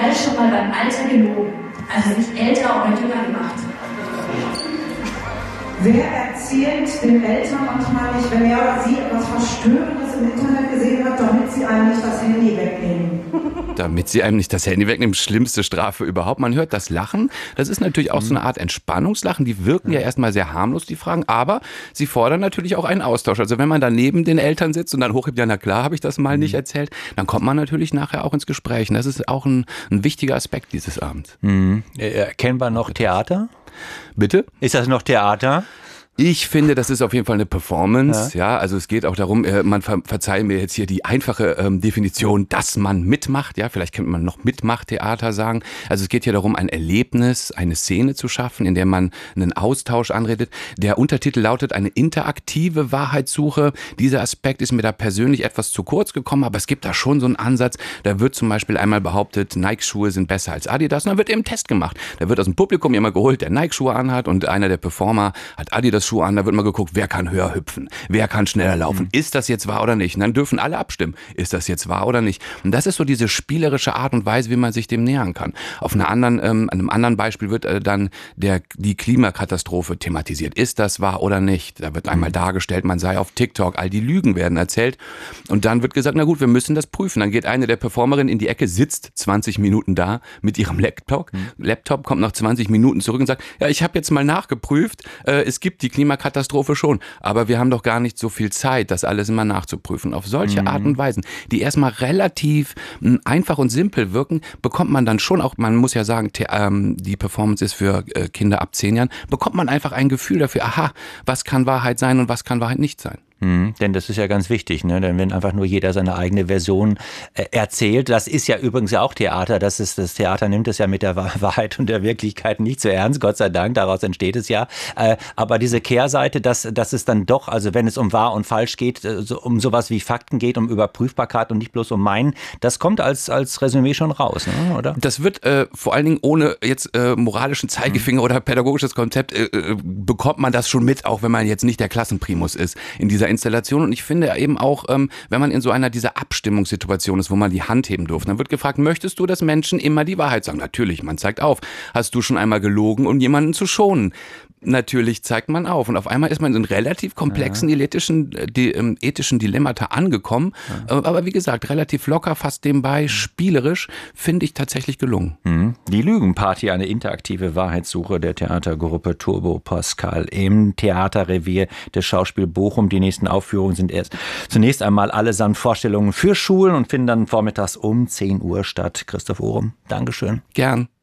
generell schon mal beim Alter gelogen? Also nicht älter oder jünger gemacht? Wer erzählt den Eltern manchmal nicht, wenn er oder sie etwas Verstörendes im Internet gesehen hat, damit sie einem nicht das Handy wegnehmen? Damit sie einem nicht das Handy wegnehmen, schlimmste Strafe überhaupt. Man hört das Lachen, das ist natürlich auch so eine Art Entspannungslachen. Die wirken ja erstmal sehr harmlos, die Fragen, aber sie fordern natürlich auch einen Austausch. Also wenn man da neben den Eltern sitzt und dann hochhebt, ja na klar, habe ich das mal nicht erzählt, dann kommt man natürlich nachher auch ins Gespräch. Und das ist auch ein wichtiger Aspekt dieses Abends. Kennen wir noch Theater? Bitte? Ist das noch Theater? Ich finde, das ist auf jeden Fall eine Performance. Ja, also es geht auch darum, man verzeiht mir jetzt hier die einfache Definition, dass man mitmacht. Ja, vielleicht könnte man noch Mitmachtheater sagen. Also es geht hier darum, ein Erlebnis, eine Szene zu schaffen, in der man einen Austausch anredet. Der Untertitel lautet eine interaktive Wahrheitssuche. Dieser Aspekt ist mir da persönlich etwas zu kurz gekommen, aber es gibt da schon so einen Ansatz. Da wird zum Beispiel einmal behauptet, Nike-Schuhe sind besser als Adidas. Und dann wird eben ein Test gemacht. Da wird aus dem Publikum jemand geholt, der Nike-Schuhe anhat und einer der Performer hat Adidas Schuhe an, da wird mal geguckt, wer kann höher hüpfen, wer kann schneller laufen, ist das jetzt wahr oder nicht? Und dann dürfen alle abstimmen, ist das jetzt wahr oder nicht? Und das ist so diese spielerische Art und Weise, wie man sich dem nähern kann. Auf einer anderen, an einem anderen Beispiel wird dann die Klimakatastrophe thematisiert. Ist das wahr oder nicht? Da wird einmal dargestellt, man sei auf TikTok, all die Lügen werden erzählt und dann wird gesagt, na gut, wir müssen das prüfen. Dann geht eine der Performerinnen in die Ecke, sitzt 20 Minuten da mit ihrem Laptop, kommt nach 20 Minuten zurück und sagt, ja, ich habe jetzt mal nachgeprüft, es gibt die Klimakatastrophe schon, aber wir haben doch gar nicht so viel Zeit, das alles immer nachzuprüfen. Auf solche Art und Weisen, die erstmal relativ einfach und simpel wirken, bekommt man dann schon auch, man muss ja sagen, die Performance ist für Kinder ab 10 Jahren, bekommt man einfach ein Gefühl dafür, aha, was kann Wahrheit sein und was kann Wahrheit nicht sein. Denn das ist ja ganz wichtig, ne? Denn wenn einfach nur jeder seine eigene Version erzählt, das ist ja übrigens ja auch Theater, das Theater nimmt es ja mit der Wahrheit und der Wirklichkeit nicht so ernst, Gott sei Dank, daraus entsteht es ja. Aber diese Kehrseite, dass es dann doch, also wenn es um wahr und falsch geht, um sowas wie Fakten geht, um Überprüfbarkeit und nicht bloß um meinen, das kommt als Resümee schon raus, ne? Oder? Das wird vor allen Dingen ohne jetzt moralischen Zeigefinger oder pädagogisches Konzept, bekommt man das schon mit, auch wenn man jetzt nicht der Klassenprimus ist in dieser Installation. Und ich finde eben auch, wenn man in so einer dieser Abstimmungssituation ist, wo man die Hand heben durfte, dann wird gefragt, möchtest du, dass Menschen immer die Wahrheit sagen? Natürlich, man zeigt auf. Hast du schon einmal gelogen, um jemanden zu schonen? Natürlich zeigt man auf. Und auf einmal ist man in so einem relativ komplexen ethischen Dilemmata angekommen. Aber wie gesagt, relativ locker, fast nebenbei, spielerisch, finde ich tatsächlich gelungen. Die Lügenparty, eine interaktive Wahrheitssuche der Theatergruppe Turbo Pascal im Theaterrevier des Schauspiel Bochum. Die nächsten Aufführungen sind zunächst einmal allesamt Vorstellungen für Schulen und finden dann vormittags um 10 Uhr statt. Christoph Ohrem, Dankeschön. Gern.